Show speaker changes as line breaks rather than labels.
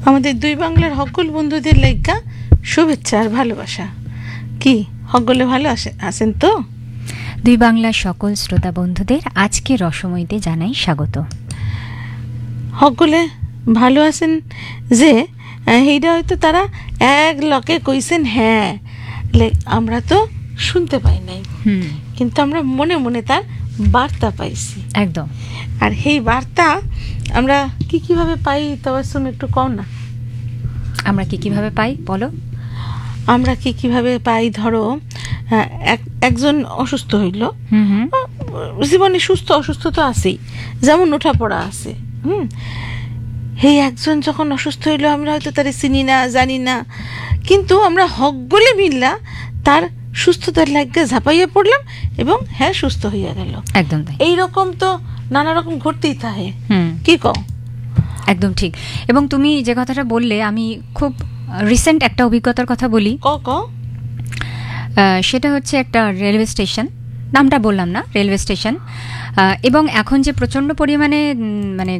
আমাদের দুই বাংলার সকল বন্ধুদের লাইগা শুভেচ্ছা আর ভালোবাসা। কি সকলে ভালো আছেন তো?
দুই বাংলার সকল শ্রোতা বন্ধুদের আজকে রসময়ীতে জানাই স্বাগত।
সকলে ভালো আছেন যে এইটা হয়তো তারা এক লকে কইছেন হ্যাঁ, আমরা তো শুনতে পাই নাই, কিন্তু আমরা মনে মনে তার বার্তা পাইছি
একদম।
আর এই বার্তা আমরা কিভাবে পাই তাবাসসুম একটু কও না।
আমরা কিভাবে পাই বলো?
আমরা কিভাবে পাই, ধরো একজন অসুস্থ হইল, জীবনে সুস্থ অসুস্থ তো আছেই, যেমন ওঠা পড়া আছে। এই একজন যখন অসুস্থ হইল, আমরা হয়তো তারে চিনি না, জানি না, কিন্তু আমরা হকগলে মিললা তার সুস্থতার লাগিয়ে ঝাঁপাইয়া পড়লাম এবং হ্যাঁ সুস্থ হইয়া গেল।
একদম তাই।
এইরকম তো নানা রকম ঘটতেই থাকে, কি কও?
একদম ঠিক। এবং তুমি যে কথাটা বললে, আমি খুব রিসেন্ট একটা অভিজ্ঞতার কথা বলি। সেটা হচ্ছে একটা রেলওয়ে স্টেশন, নামটা বললাম না, রেলওয়ে স্টেশন। এবং এখন যে প্রচণ্ড পরিমাণে মানে